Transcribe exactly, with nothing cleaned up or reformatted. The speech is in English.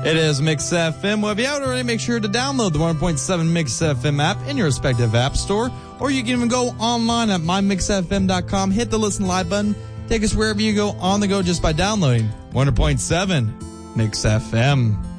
It is Mix F M. Well, if you haven't already, make sure to download the one point seven Mix F M app in your respective app store, or you can even go online at my mix f m dot com, hit the listen live button, take us wherever you go on the go just by downloading one point seven Mix F M.